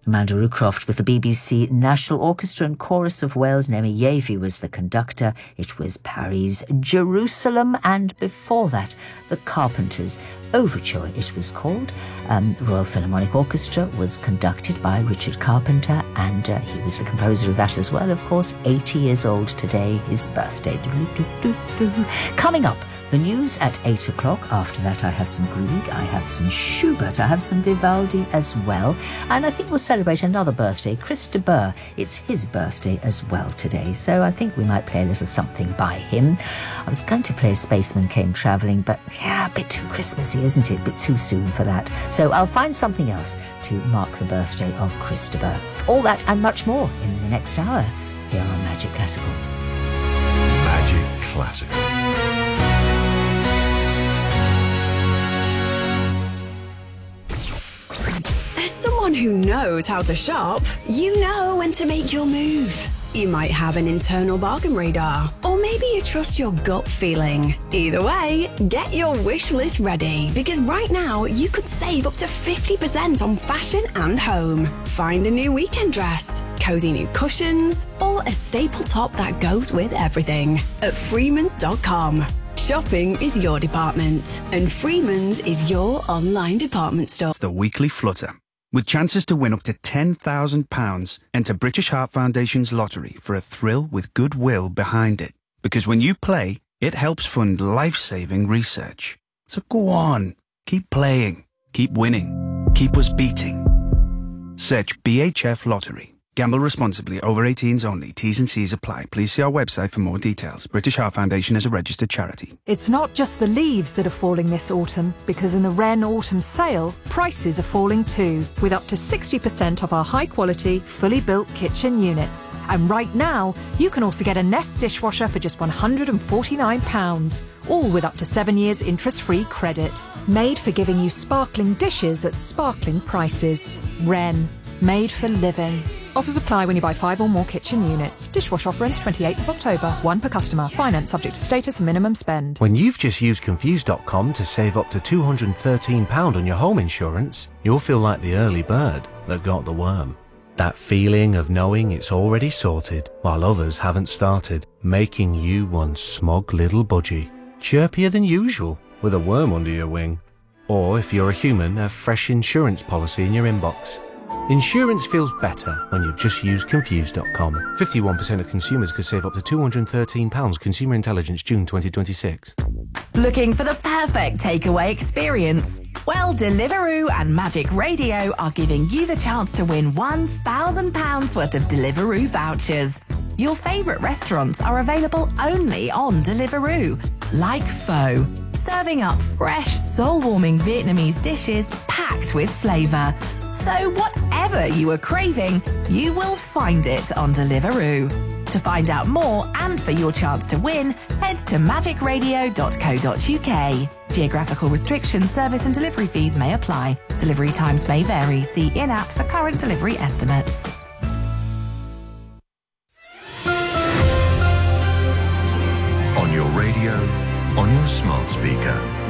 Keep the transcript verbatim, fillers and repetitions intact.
Amanda Rucroft with the B B C National Orchestra and Chorus of Wales. Nemi Yevi was the conductor. It was Paris, Jerusalem, and before that, the Carpenters. Overture, it was called. Um, Royal Philharmonic Orchestra was conducted by Richard Carpenter, and uh, he was the composer of that as well, of course. eighty years old today, his birthday. Coming up, the news at eight o'clock. After that, I have some Grieg, I have some Schubert, I have some Vivaldi as well. And I think we'll celebrate another birthday, Chris de Burgh. It's his birthday as well today, so I think we might play a little something by him. I was going to play Spaceman Came Travelling, but yeah, a bit too Christmassy, isn't it? A bit too soon for that. So I'll find something else to mark the birthday of Chris de Burgh. All that and much more in the next hour here on Magic Classical. Magic Classical. Someone who knows how to shop, you know when to make your move. You might have an internal bargain radar, or maybe you trust your gut feeling. Either way, get your wish list ready, because right now you could save up to fifty percent on fashion and home. Find a new weekend dress, cozy new cushions, or a staple top that goes with everything at freemans dot com. Shopping is your department, and Freeman's is your online department store. It's the Weekly Flutter. With chances to win up to ten thousand pounds, enter British Heart Foundation's lottery for a thrill with goodwill behind it. Because when you play, it helps fund life-saving research. So go on, keep playing, keep winning, keep us beating. Search B H F Lottery. Gamble responsibly. Over eighteens only. T's and C's apply. Please see our website for more details. British Heart Foundation is a registered charity. It's not just the leaves that are falling this autumn, because in the Wren Autumn Sale, prices are falling too, with up to sixty percent off our high-quality, fully built kitchen units. And right now, you can also get a Neff dishwasher for just one hundred forty-nine pounds, all with up to seven years interest-free credit. Made for giving you sparkling dishes at sparkling prices. Wren. Made for living. Offers apply when you buy five or more kitchen units. Dishwasher offer ends twenty-eighth of October. One per customer. Finance subject to status and minimum spend. When you've just used Confused dot com to save up to two hundred thirteen pounds on your home insurance, you'll feel like the early bird that got the worm. That feeling of knowing it's already sorted while others haven't started, making you one smug little budgie. Chirpier than usual with a worm under your wing. Or if you're a human, a fresh insurance policy in your inbox. Insurance feels better when you've just used Confused dot com. fifty-one percent of consumers could save up to two hundred thirteen pounds. Consumer Intelligence, June twenty twenty-six. Looking for the perfect takeaway experience? Well, Deliveroo and Magic Radio are giving you the chance to win one thousand pounds worth of Deliveroo vouchers. Your favourite restaurants are available only on Deliveroo, like Pho, serving up fresh, soul-warming Vietnamese dishes packed with flavour. So whatever you are craving, you will find it on Deliveroo. To find out more and for your chance to win, head to magic radio dot co dot uk. Geographical restrictions, service and delivery fees may apply. Delivery times may vary. See in-app for current delivery estimates. On your radio, on your smart speaker.